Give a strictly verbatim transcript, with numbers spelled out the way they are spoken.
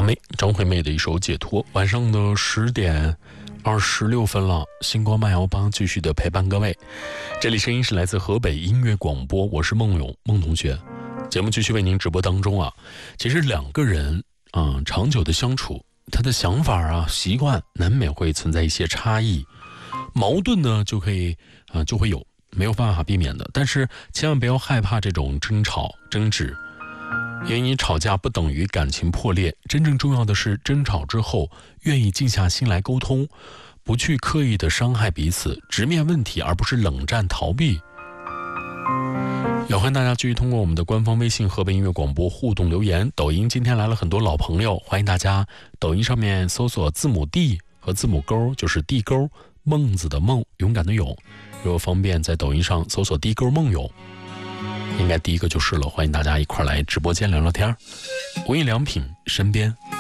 妹张惠妹的一首《解脱》。晚上的十点二十六分了，星光慢摇吧继续的陪伴各位。这里声音是来自河北音乐广播，我是孟勇孟同学。节目继续为您直播当中啊。其实两个人啊、嗯，长久的相处，他的想法啊、习惯难免会存在一些差异，矛盾呢就可以啊、呃、就会有，没有办法避免的。但是千万不要害怕这种争吵争执。因为你吵架不等于感情破裂，真正重要的是争吵之后愿意静下心来沟通，不去刻意的伤害彼此，直面问题而不是冷战逃避。也欢迎大家继续通过我们的官方微信河北音乐广播互动留言。抖音今天来了很多老朋友，欢迎大家抖音上面搜索字母 D 和字母勾，就是地勾，孟子的孟，勇敢的勇。如果方便在抖音上搜索地勾孟勇，应该第一个就是了。欢迎大家一块来直播间聊聊天。无印良品身边